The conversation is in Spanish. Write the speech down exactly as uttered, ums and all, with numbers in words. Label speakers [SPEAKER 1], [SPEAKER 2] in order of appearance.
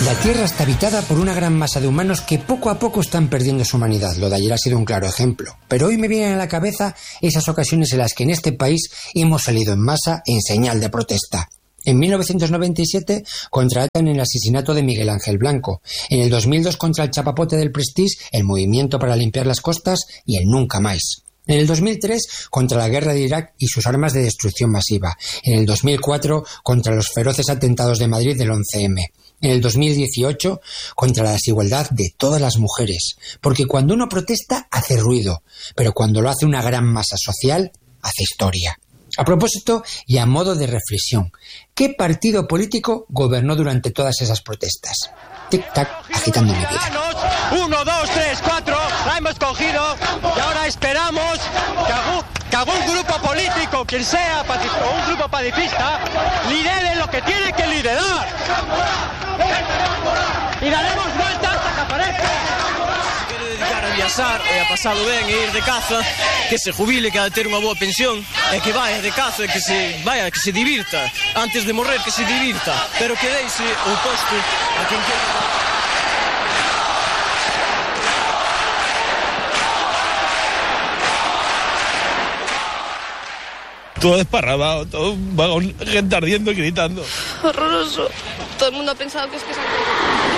[SPEAKER 1] La Tierra está habitada por una gran masa de humanos que poco a poco están perdiendo su humanidad. Lo de ayer ha sido un claro ejemplo. Pero hoy me vienen a la cabeza esas ocasiones en las que en este país hemos salido en masa en señal de protesta. En mil novecientos noventa y siete contra ETA en el asesinato de Miguel Ángel Blanco. En el dos mil dos contra el chapapote del Prestige, el Movimiento para Limpiar las Costas y el Nunca Más. En el dos mil tres contra la guerra de Irak y sus armas de destrucción masiva. En el dos mil cuatro contra los feroces atentados de Madrid del once eme. En el dos mil dieciocho contra la desigualdad de todas las mujeres. Porque cuando uno protesta hace ruido, pero cuando lo hace una gran masa social hace historia. A propósito y a modo de reflexión, ¿qué partido político gobernó durante todas esas protestas? Tic-tac, agitando mi vida.
[SPEAKER 2] Uno, dos, tres, cuatro, la hemos cogido y ahora esperamos que algún, que algún grupo político, quien sea, o un grupo pacifista, lidere lo que tiene que liderar. Y daremos vuelta hasta que aparezca.
[SPEAKER 3] Dedicar a viaxar e a pasado ben e ir de caza, que se jubile, que ha de ter unha boa pensión e que vai de caza e que se vaya, que se divirta antes de morrer, que se divirta, pero que deixe o posto a quen queira.
[SPEAKER 4] Todo desparramado, todo un vagón, gente ardiendo y gritando.
[SPEAKER 5] Horroroso. Todo el mundo ha pensado que es que se ha